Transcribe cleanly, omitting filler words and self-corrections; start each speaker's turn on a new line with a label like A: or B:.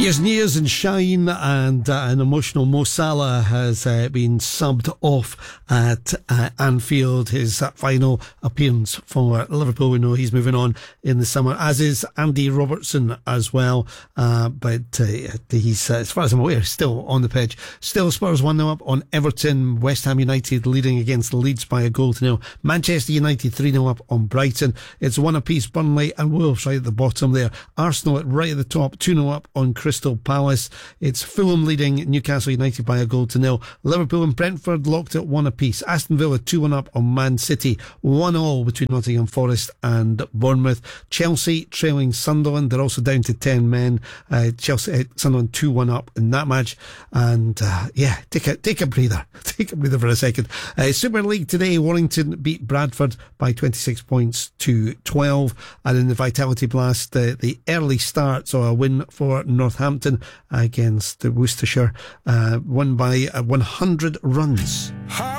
A: Years and years and shine, and an emotional Mo Salah has been subbed off at Anfield. His final appearance for Liverpool. We know he's moving on in the summer, as is Andy Robertson as well. But he's, as far as I'm aware, still on the pitch. Still Spurs 1-0 up on Everton. West Ham United leading against Leeds by 1-0. Manchester United 3-0 up on Brighton. It's one apiece, Burnley and Wolves right at the bottom there. Arsenal right at the top, 2-0 up on Crystal Palace. It's Fulham leading Newcastle United by 1-0. Liverpool and Brentford locked at 1 apiece. Aston Villa 2-1 up on Man City. 1-1 between Nottingham Forest and Bournemouth. Chelsea trailing Sunderland. They're also down to 10 men. Sunderland 2-1 up in that match. And take a breather. Take a breather for a second. Super League today, Warrington beat Bradford by 26 points to 12. And in the Vitality Blast, the early start saw a win for Northampton against Worcestershire, won by 100 runs.